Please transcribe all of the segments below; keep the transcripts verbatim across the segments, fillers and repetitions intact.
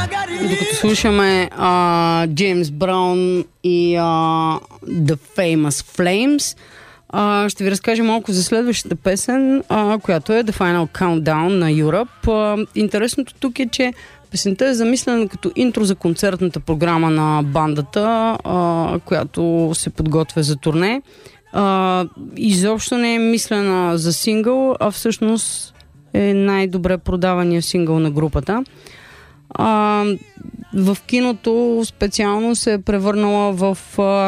Докато слушаме а, Джеймс Браун и а, The Famous Flames, а, ще ви разкажа малко за следващата песен, а, която е The Final Countdown на Europe. А, интересното тук е, че песента е замислена като интро за концертната програма на бандата, а, която се подготвя за турне. А, изобщо не е мислена за сингъл, а всъщност е най-добре продавания сингъл на групата. А, в киното специално се е превърнала в а,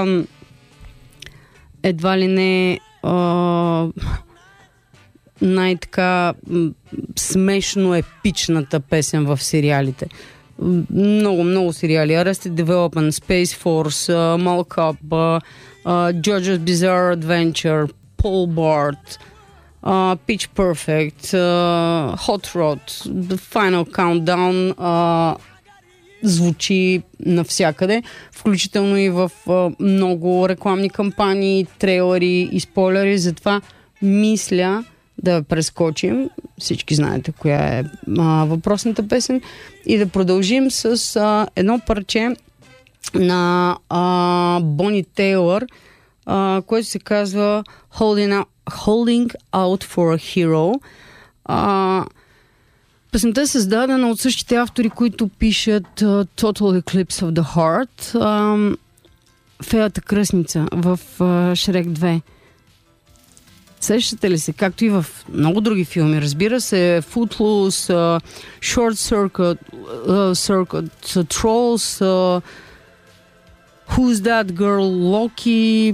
едва ли не а, най-така смешно епичната песен в сериалите. Много, много сериали. Arrested Development, Space Force, uh, Mall Cop, uh, uh, JoJo's Bizarre Adventure, Paul Bart, uh, Pitch Perfect, uh, Hot Rod, The Final Countdown, uh, звучи навсякъде, включително и в uh, много рекламни кампании, трейлери и спойлери, затова мисля да прескочим, всички знаете коя е а, въпросната песен, и да продължим с а, едно парче на а, Бони Тейлър, а, което се казва Holding Out, Holding Out for a Hero. А, песента е създадена от същите автори, които пишат uh, Total Eclipse of the Heart, а, Феята кръстница в uh, Шрек две. Сещате ли се, както и в много други филми, разбира се, Footloose, uh, Short Circuit, uh, Circuit uh, Trolls, uh, Who's That Girl, Loki,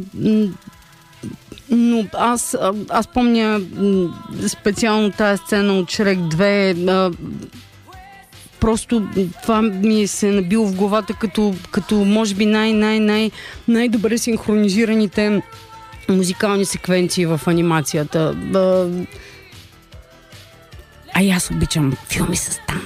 но аз, аз помня специално тази сцена от Шрек две, uh, просто това ми се набило в главата като, като може би най-най-най най-добре синхронизираните музикални секвенции в анимацията. А, аз обичам филми с танци.